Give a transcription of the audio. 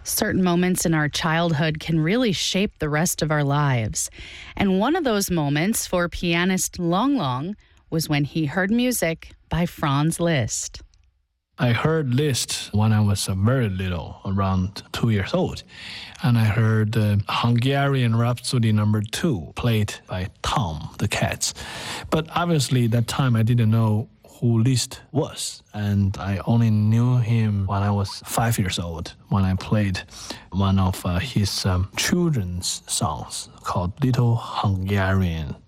Certain moments in our childhood can really shape the rest of our lives. And one of those moments for pianist Long Long was when he heard music by Franz Liszt. I heard Liszt when I was very little, around 2 years old. And I heard Hungarian Rhapsody No. 2 played by Tom the Cats. But obviously that time I didn't know who Liszt was. And I only knew him when I was 5 years old, when I played one of his children's songs called Little Hungarian